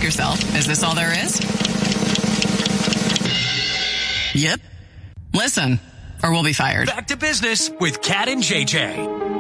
yourself, is this all there is? Yep. Listen, or we'll be fired. Back to business with Kat and JJ.